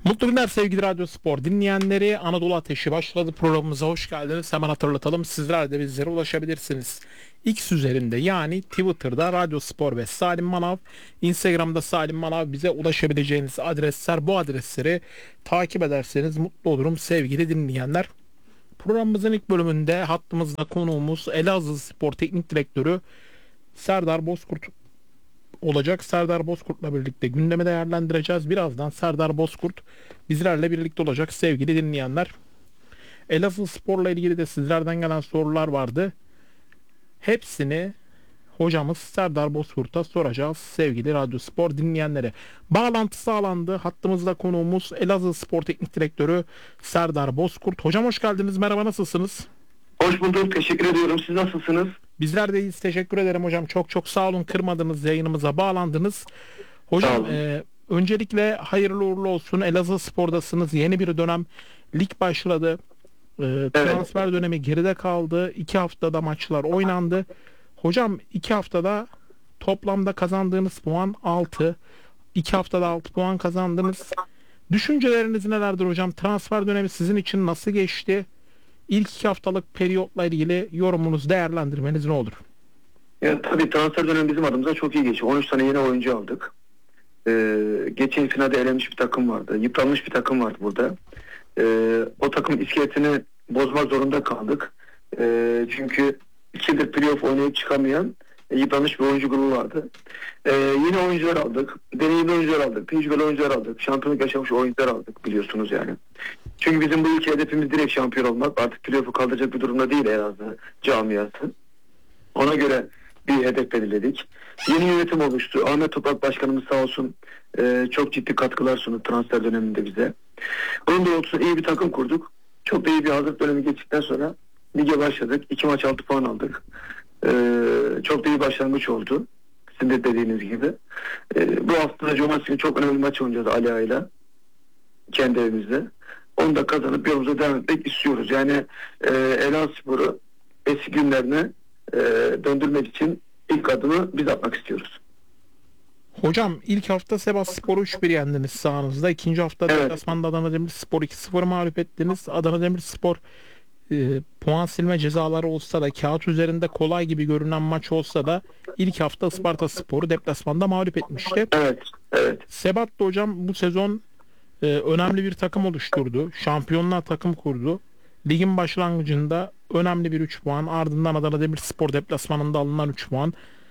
Mutlu günler sevgili Radyo Spor dinleyenleri. Anadolu Ateşi başladı, programımıza hoş geldiniz. Hemen hatırlatalım, sizler de bizlere ulaşabilirsiniz. X üzerinde, yani Twitter'da Radyo Spor ve Salim Manav, Instagram'da Salim Manav, bize ulaşabileceğiniz adresler. Bu adresleri takip ederseniz mutlu olurum sevgili dinleyenler. Programımızın ilk bölümünde hattımızda konuğumuz Elazığ Spor Teknik Direktörü Serdar Bozkurt olacak. Serdar Bozkurt'la birlikte gündemi değerlendireceğiz. Birazdan Serdar Bozkurt bizlerle birlikte olacak sevgili dinleyenler. Elazığ Spor'la ilgili de sizlerden gelen sorular vardı. Hepsini hocamız Serdar Bozkurt'a soracağız sevgili Radyo Spor dinleyenlere. Bağlantı sağlandı. Hattımızda konuğumuz Elazığ Spor Teknik Direktörü Serdar Bozkurt. Hocam hoş geldiniz. Merhaba, nasılsınız? Hoş bulduk. Teşekkür ediyorum. Siz nasılsınız? Bizler de iyiyiz. Teşekkür ederim hocam. Çok çok sağ olun. Kırmadınız, yayınımıza bağlandınız. Hocam öncelikle hayırlı uğurlu olsun. Elazığ Spor'dasınız. Yeni bir dönem. Lig başladı. Transfer dönemi geride kaldı. 2 haftada maçlar oynandı. Hocam 2 haftada toplamda kazandığınız puan 6. 2 haftada 6 puan kazandınız. Düşünceleriniz nelerdir hocam? Transfer dönemi sizin için nasıl geçti? İlk 2 haftalık periyotla ilgili yorumunuz, değerlendirmeniz ne olur? Ya, tabii transfer dönemi bizim adımıza çok iyi geçti. 13 tane yeni oyuncu aldık. Geçen finalde elenmiş bir takım vardı. Yıpranmış bir takım vardı burada. O takım iskeletini bozmak zorunda kaldık. Çünkü 2 yıldır playoff oynayıp çıkamayan yıpranmış bir oyuncu grubu vardı. Yeni oyuncular aldık. Deneyimli oyuncular aldık. Tecrübeli oyuncular aldık. Şampiyonluk yaşamış oyuncular aldık, biliyorsunuz yani. Çünkü bizim bu ülke hedefimiz direkt şampiyon olmak. Artık playoff'u kaldıracak bir durumda değil Elazığ camiası. Ona göre bir hedef belirledik. Yeni yönetim oluştu. Ahmet Toprak Başkanımız sağ olsun çok ciddi katkılar sundu transfer döneminde bize. Onun doğrultusunda iyi bir takım kurduk. Çok da iyi bir hazırlık dönemi geçtikten sonra lige başladık. 2 maç 6 puan aldık. Çok da iyi başlangıç oldu. Sizin de dediğiniz gibi. Bu hafta da cumartesi günü çok önemli bir maç oynayacağız Ali Ağa'yla. Kendi evimizde. Onu da kazanıp yolumuza devam etmek istiyoruz. Yani Elazığspor'u eski günlerine döndürmek için ilk adımı biz atmak istiyoruz. Hocam ilk hafta Sivasspor'u 3-1 yendiniz sahanızda. İkinci hafta deplasmanda Adana Demirspor 2-0 mağlup ettiniz. Adana Demirspor puan silme cezaları olsa da, kağıt üzerinde kolay gibi görünen maç olsa da ilk hafta Ispartaspor'u deplasmanda mağlup etmişti. Evet. Sebat da hocam bu sezon önemli bir takım oluşturdu. Şampiyonluğa takım kurdu. Ligin başlangıcında önemli bir 3 puan. Ardından Adana Demirspor deplasmanında alınan 3 puan.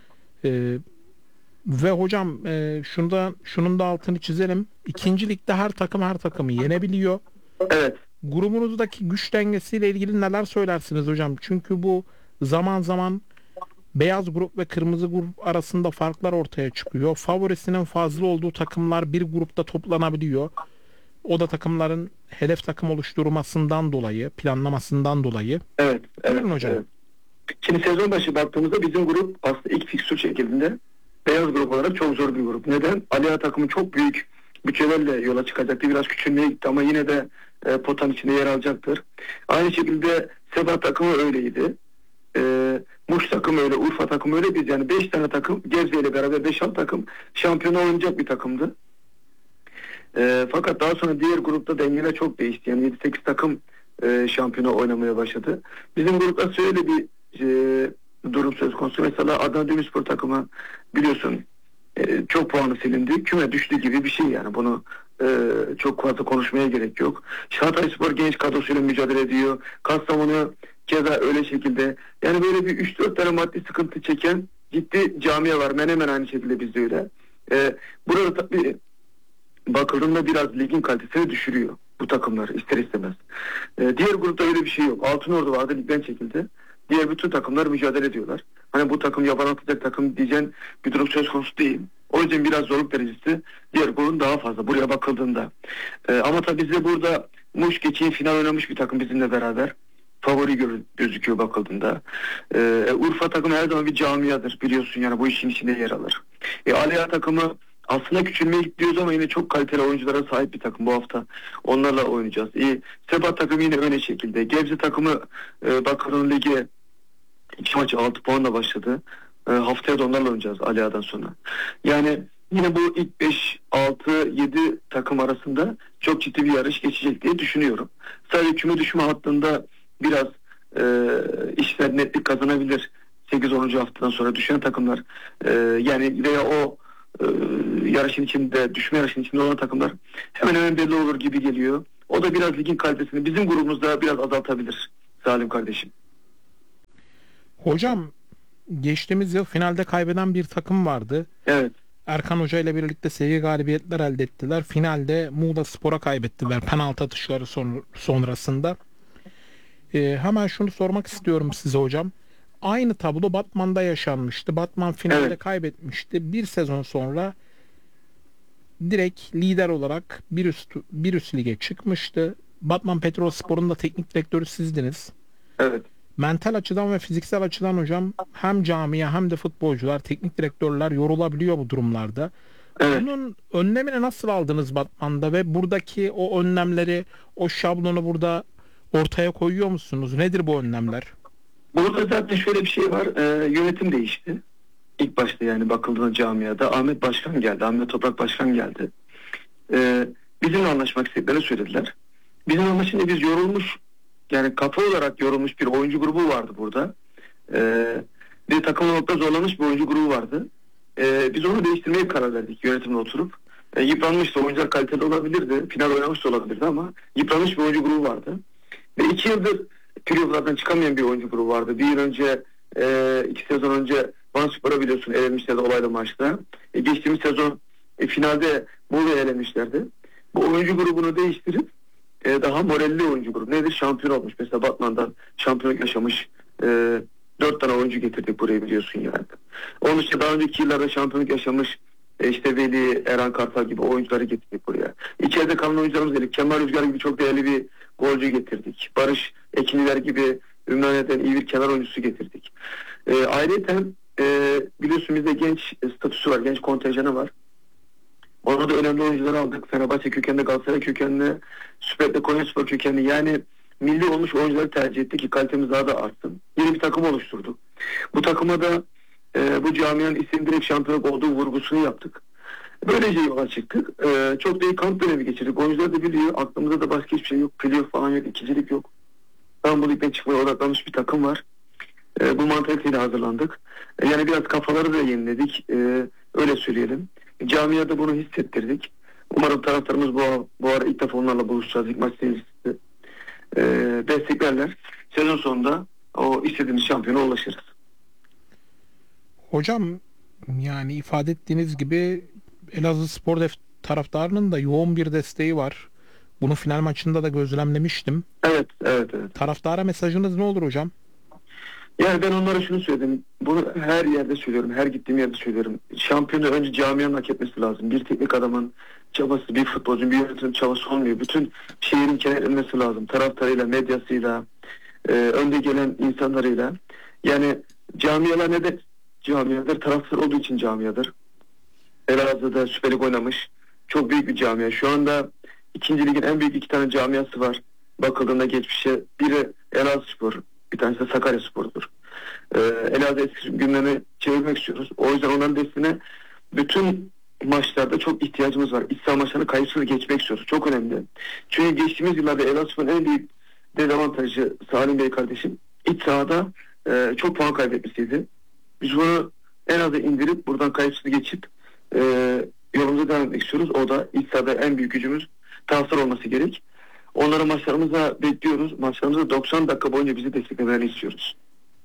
Ve hocam şunun da altını çizelim. İkinci ligde her takımı yenebiliyor. Evet. Grubunuzdaki güç dengesiyle ilgili neler söylersiniz hocam? Çünkü bu zaman zaman beyaz grup ve kırmızı grup arasında farklar ortaya çıkıyor. Favorisinin fazla olduğu takımlar bir grupta toplanabiliyor. O da takımların hedef takım oluşturmasından dolayı, planlamasından dolayı. Evet. Buyurun hocam. Evet. Şimdi sezon başı baktığımızda bizim grup aslında ilk fikstür şeklinde beyaz grup olarak çok zor bir grup. Neden? Ali Ağa takımı çok büyük bütçelerle yola çıkacaktı. Biraz küçülmeye gitti ama yine de potanın içinde yer alacaktır. Aynı şekilde Sebat takımı öyleydi. Muş takımı öyle, Urfa takımı öyle. Biz yani 5 tane takım, Gebze ile beraber 5-6 takım şampiyona oynayacak bir takımdı. Fakat daha sonra diğer grupta dengeler çok değişti. Yani 7-8 takım şampiyona oynamaya başladı. Bizim grupta şöyle bir durum söz konusu. Mesela Adana Demirspor takımı biliyorsun çok puanı silindi. Küme düştü gibi bir şey yani. Bunu çok fazla konuşmaya gerek yok. Hatayspor genç kadrosuyla mücadele ediyor. Kastamonu keza öyle şekilde. Yani böyle bir 3-4 tane maddi sıkıntı çeken ciddi camia var. Menemen aynı şekilde bizde öyle. Burada tabii bakıldığında biraz ligin kalitesini düşürüyor bu takımlar ister istemez. Diğer grupta öyle bir şey yok. Altınordu vardı, ligden çekildi. Diğer bütün takımlar mücadele ediyorlar. Hani bu takım yaban atacak takım diyeceğin bir durum söz konusu değil. O yüzden biraz zorluk derecesi diğer grubun daha fazla buraya bakıldığında. Ama tabii bize burada Muş geçen final oynamış bir takım bizimle beraber. Favori gözüküyor bakıldığında. Urfa takımı her zaman bir camiadır biliyorsun, yani bu işin içinde yer alır. Ali Ağa takımı aslında küçülmeye gidiyoruz ama yine çok kaliteli oyunculara sahip bir takım. Bu hafta onlarla oynayacağız. Sebat takımı yine öyle şekilde. Gebze takımı bakıldığında lige 2 maç 6 puanla başladı. Haftaya da onlarla oynayacağız Ali Ağa'dan sonra. Yani yine bu ilk 5, 6, 7 takım arasında çok ciddi bir yarış geçecek diye düşünüyorum. Sadece küme düşme hattında biraz işler netlik kazanabilir. 8-10. haftadan sonra düşen takımlar yani veya o yarışın içinde, düşme yarışın içinde olan takımlar hemen hemen belli olur gibi geliyor. O da biraz ligin kalitesini bizim grubumuzda biraz azaltabilir Salim kardeşim. Hocam, geçtiğimiz yıl finalde kaybeden bir takım vardı. Evet. Erkan Hoca ile birlikte seri galibiyetler elde ettiler. Finalde Muğla Spor'a kaybettiler penaltı atışları sonrasında. Hemen şunu sormak istiyorum size hocam. Aynı tablo Batman'da yaşanmıştı. Batman finalde Evet. kaybetmişti. Bir sezon sonra direkt lider olarak bir üst lige çıkmıştı. Batman Petrolspor'un da teknik direktörü sizdiniz. Evet. Mental açıdan ve fiziksel açıdan hocam hem camia hem de futbolcular, teknik direktörler yorulabiliyor bu durumlarda. Evet. Bunun önlemini nasıl aldınız Batman'da ve buradaki o önlemleri, o şablonu burada ortaya koyuyor musunuz? Nedir bu önlemler? Burada zaten şöyle bir şey var. Yönetim değişti. İlk başta yani bakıldığında camiada Ahmet Başkan geldi. Ahmet Toprak Başkan geldi. Bizimle anlaşmak istediklerini söylediler. Bizim anlaşınca biz yorulmuş, yani kafa olarak yorulmuş bir oyuncu grubu vardı burada. Bir takım olmakta zorlanmış bir oyuncu grubu vardı. Biz onu değiştirmeye karar verdik yönetimle oturup. Yıpranmıştı, oyuncular kaliteli olabilirdi. Final oynamış da olabilirdi ama yıpranmış bir oyuncu grubu vardı. Ve 2 yıldır playoff'lardan çıkamayan bir oyuncu grubu vardı. Bir yıl önce, 2 sezon önce Vanspor'a biliyorsun elenmişlerdi olaylı maçta. Geçtiğimiz sezon finalde Muğla'ya elenmişlerdi. Bu oyuncu grubunu değiştirip daha moralli oyuncu grubu. Nedir? Şampiyon olmuş. Mesela Batman'dan şampiyonluk yaşamış 4 tane oyuncu getirdik buraya biliyorsun yani. Onun için daha önceki yıllarda şampiyonluk yaşamış işte Veli, Eren Kartal gibi oyuncuları getirdik buraya. İçeride kalan oyuncularımız geldik. Kemal Rüzgar gibi çok değerli bir golcü getirdik. Barış Ekinliler gibi Ümraniye'den iyi bir kenar oyuncusu getirdik. Ayrıca biliyorsun bizde genç statüsü var, genç kontenjanı var. Orada da önemli oyuncuları aldık. Fenerbahçe kökenli, Galatasaray kökenli, Süper Lig'de Konyaspor kökenli. Yani milli olmuş oyuncuları tercih ettik ki kalitemiz daha da artsın. Yeni bir takım oluşturduk. Bu takıma da bu camianın isim direkt şampiyonluk olduğu vurgusunu yaptık. Böylece yola çıktık. Çok da iyi kamp dönemi geçirdik. Oyuncular da biliyor. Aklımızda da başka hiçbir şey yok. Playoff falan yok. İkincilik yok. Tam bu ligden çıkmaya odaklanmış bir takım var. Bu mantaliteyle hazırlandık. Yani biraz kafaları da yeniledik. Öyle söyleyelim. Camiada bunu hissettirdik. Umarım taraftarımız bu ara ilk defa onlarla buluşacağız. İlk maç seyircisi desteklerler. Sezon sonunda o istediğimiz şampiyona ulaşırız. Hocam, yani ifade ettiğiniz gibi Elazığspor taraftarının da yoğun bir desteği var. Bunu final maçında da gözlemlemiştim. Evet, evet, evet. Taraftara mesajınız ne olur hocam? Yani ben onlara şunu söyledim. Bunu her yerde söylüyorum. Her gittiğim yerde söylüyorum. Şampiyonu önce camianın hak etmesi lazım. Bir teknik adamın çabası, bir futbolcunun, bir yönetimin çabası olmuyor. Bütün şehrin kenetlenmesi lazım. Taraftarıyla, medyasıyla, önde gelen insanlarıyla. Yani camialar neden camiadır? Taraftar olduğu için camiadır. Elazığ'da Süper Lig oynamış. Çok büyük bir camia. Şu anda 2. Ligin en büyük 2 tane camiası var. Bakıldığında geçmişe. Biri Elazığspor, bir tanesi de Sakaryaspor'dur. Elazığ eski günlerini çevirmek istiyoruz. O yüzden onların desteğine bütün maçlarda çok ihtiyacımız var. İç saha maçlarını kayıpsız geçmek istiyoruz. Çok önemli. Çünkü geçtiğimiz yıllarda Elazığspor'un en büyük dezavantajı Salim Bey kardeşim iç sahada çok puan kaybetmesiydi. Biz bunu en aza indirip buradan kayıpsız geçip yolumuza devam etmek istiyoruz. O da iç sahada en büyük gücümüz taraftar olması gerek. Onları maçlarımıza bekliyoruz. Maçlarımızda 90 dakika boyunca bizi desteklemelerini istiyoruz.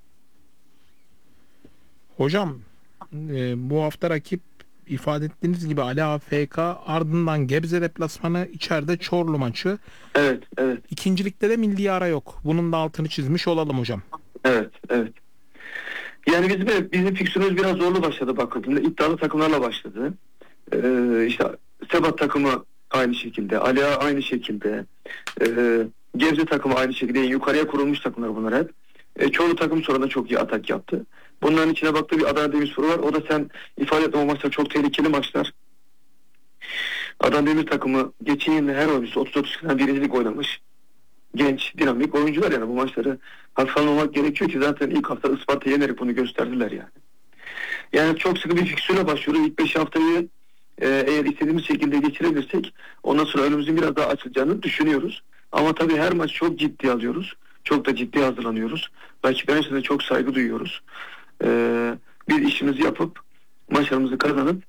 Hocam, bu hafta rakip ifade ettiğiniz gibi Ali AFK, ardından Gebze deplasmanı, içeride Çorlu maçı. Evet, evet. İkincilikte de milli ara yok. Bunun da altını çizmiş olalım hocam. Evet, evet. Yani bizim fiksiyonumuz biraz zorlu başladı bakıldığında. İddialı takımlarla başladı. İşte Sebat takımı aynı şekilde, Ali Ağa aynı şekilde, Gebze takımı aynı şekilde, yukarıya kurulmuş takımlar bunlar hep. Çorlu takım sonra da çok iyi atak yaptı. Bunların içine baktığı bir Adana Demirspor var. O da sen ifade etme, o maçlar çok tehlikeli maçlar. Adana Demir takımı geçen yıl her oyuncusu 30-30'dan birincilik oynamış. Genç, dinamik oyuncular yani bu maçları hafife almamak gerekiyor ki zaten ilk hafta Isparta'yı yenerek bunu gösterdiler yani. Yani çok sıkı bir fiksiyona başlıyoruz. İlk 5 haftayı eğer istediğimiz şekilde geçirebilirsek ondan sonra önümüzün biraz daha açılacağını düşünüyoruz. Ama tabii her maç çok ciddi alıyoruz. Çok da ciddi hazırlanıyoruz. Rakiplerimize de çok saygı duyuyoruz. Bir işimizi yapıp maçlarımızı kazanıp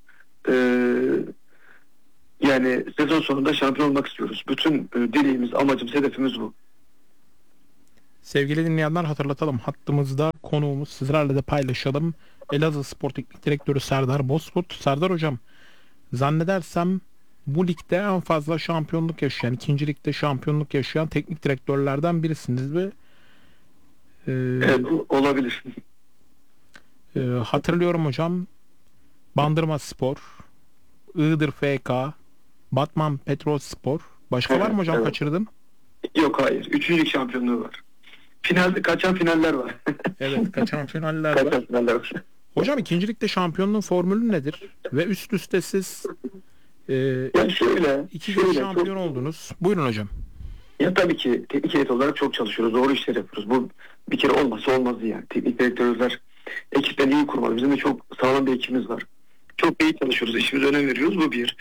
yani sezon sonunda şampiyon olmak istiyoruz. Bütün dileğimiz, amacımız, hedefimiz bu. Sevgili dinleyenler, hatırlatalım. Hattımızda konuğumuz, sizlerle de paylaşalım. Elazığ Spor Teknik Direktörü Serdar Bozkurt. Serdar Hocam, zannedersem bu ligde en fazla şampiyonluk yaşayan, ikinci ligde şampiyonluk yaşayan teknik direktörlerden birisiniz ve Evet, olabilir. hatırlıyorum hocam, Bandırma Spor, Iğdır FK, Batman Petrolspor. Başka var mı hocam, Evet. kaçırdım? Yok, hayır. Üçüncülük şampiyonluğu var. Finalde kaçan finaller var. Evet, kaçan finaller var. Kaçan finaller var. Hocam, ikincilikte şampiyonluğun formülü nedir? Ve üst üste siz Yani şöyle, iki kez şöyle şampiyon oldunuz. Buyurun hocam. ya tabii ki teknik heyet olarak çok çalışıyoruz. Doğru işler yapıyoruz. Bu bir kere olmazsa olmazdı yani. Teknik direktörler ekipten iyi kurmalı. Bizim de çok sağlam bir ekibimiz var. Çok iyi çalışıyoruz. İşimize önem veriyoruz. Bu bir.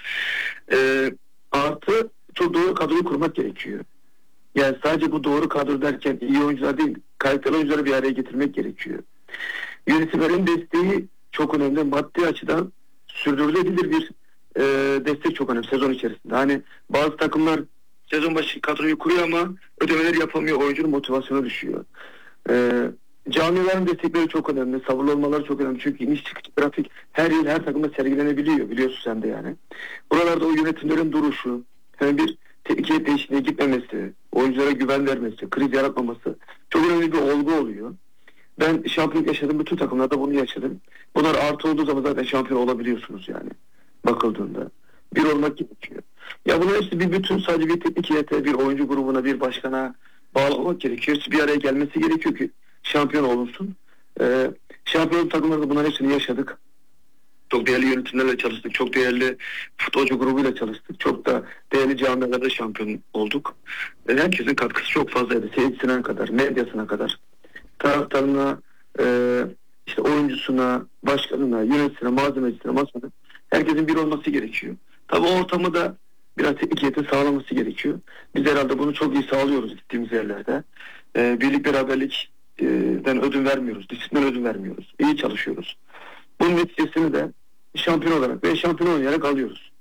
Artı çok doğru kadroyu kurmak gerekiyor. Yani sadece bu doğru kadro derken iyi oyuncular değil, kaliteli oyuncuları bir araya getirmek gerekiyor. Yönetimlerin desteği çok önemli. Maddi açıdan sürdürülebilir bir destek çok önemli sezon içerisinde. Hani bazı takımlar sezon başı kadroyu kuruyor ama ödemeler yapamıyor. Oyuncunun motivasyonu düşüyor. Camilerin destekleri çok önemli. Sabırlı olmaları çok önemli. Çünkü iniş çıkış trafik her yıl her takımda sergilenebiliyor. Biliyorsun sen de yani. Buralarda o yönetimlerin duruşu, hem bir teknik heyet değişikliğine gitmemesi, oyunculara güven vermesi, kriz yaratmaması çok önemli bir olgu oluyor. Ben şampiyonluk yaşadım. Bütün takımlarda bunu yaşadım. Bunlar artı olduğu zaman zaten şampiyon olabiliyorsunuz yani. Bakıldığında. Bir olmak gerekiyor. Ya bunun hepsi bir bütün, sadece bir teknik heyete, bir oyuncu grubuna, bir başkana bağlamak gerekiyor. Hepsi bir araya gelmesi gerekiyor ki şampiyon olunsun. Şampiyon takımlarda bunların hepsini yaşadık. Çok değerli yönetimlerle çalıştık. Çok değerli futbolcu grubuyla çalıştık. Çok da değerli camialarda şampiyon olduk. Herkesin katkısı çok fazlaydı. Seyircisine kadar, medyasına kadar. Taraftarına, işte oyuncusuna, başkanına, yöneticisine, malzemecisine, masasına, herkesin bir olması gerekiyor. Tabii o ortamı da biraz teknik heyetin sağlaması gerekiyor. Biz herhalde bunu çok iyi sağlıyoruz gittiğimiz yerlerde. Birlik beraberlikten ödün vermiyoruz, disiplinden ödün vermiyoruz. İyi çalışıyoruz. Bunun neticesini de şampiyon olarak ve şampiyon oynayarak alıyoruz.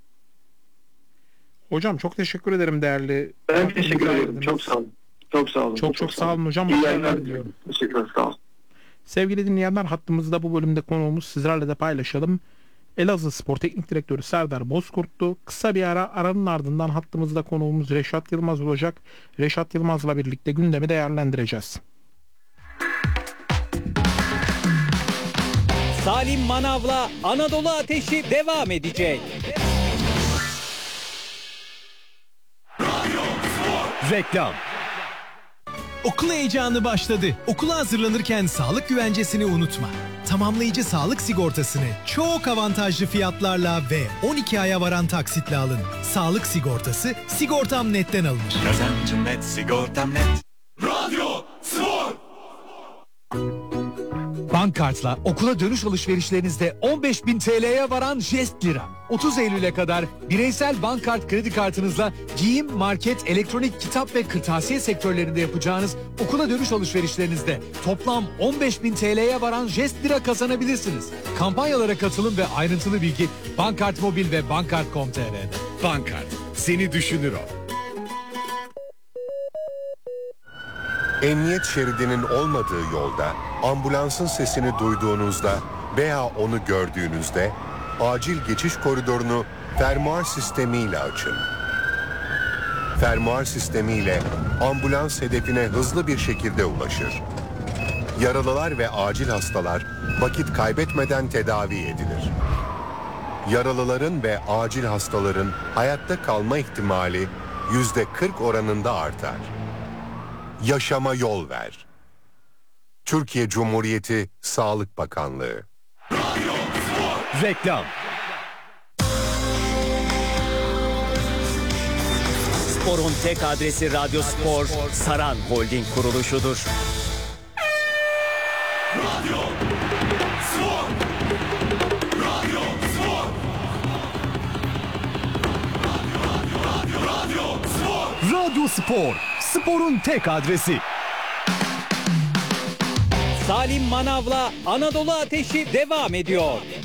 Hocam, çok teşekkür ederim değerli. Ben teşekkür ederim. verdiniz. Çok sağ olun. Çok sağ olun. Çok sağ olun hocam. İyi Başarılar yayınlar diliyorum. diliyorum. Teşekkür ederim. Sağ olun. Sevgili dinleyenler, hattımızda bu bölümde konuğumuz, sizlerle de paylaşalım. Elazığ Spor Teknik Direktörü Serdar Bozkurt'tu. Kısa bir aranın ardından hattımızda konuğumuz Reşat Yılmaz olacak. Reşat Yılmaz'la birlikte gündemi değerlendireceğiz. Salim Manav'la Anadolu Ateşi devam edecek. Reklam. Okul heyecanı başladı. Okula hazırlanırken sağlık güvencesini unutma. Tamamlayıcı sağlık sigortasını çok avantajlı fiyatlarla ve 12 aya varan taksitle alın. Sağlık sigortası Sigortam Net'ten alınır. Kazancım net, sigortam net. Bankkart'la okula dönüş alışverişlerinizde 15.000 TL'ye varan jest lira. 30 Eylül'e kadar bireysel bankkart kredi kartınızla giyim, market, elektronik, kitap ve kırtasiye sektörlerinde yapacağınız okula dönüş alışverişlerinizde toplam 15.000 TL'ye varan jest lira kazanabilirsiniz. Kampanyalara katılın ve ayrıntılı bilgi Bankkart Mobil ve bankkart.com.tr'de. Bankkart. Seni düşünür o. Emniyet şeridinin olmadığı yolda ambulansın sesini duyduğunuzda veya onu gördüğünüzde acil geçiş koridorunu fermuar sistemiyle açın. Fermuar sistemiyle ambulans hedefine hızlı bir şekilde ulaşır. Yaralılar ve acil hastalar vakit kaybetmeden tedavi edilir. Yaralıların ve acil hastaların hayatta kalma ihtimali %40 oranında artar. Yaşama yol ver. Türkiye Cumhuriyeti Sağlık Bakanlığı. Reklam. Spor'un tek adresi Radyo Spor, Saran Holding kuruluşudur. Radyo Spor, sporun tek adresi. Salim Manav'la Anadolu Ateşi devam ediyor.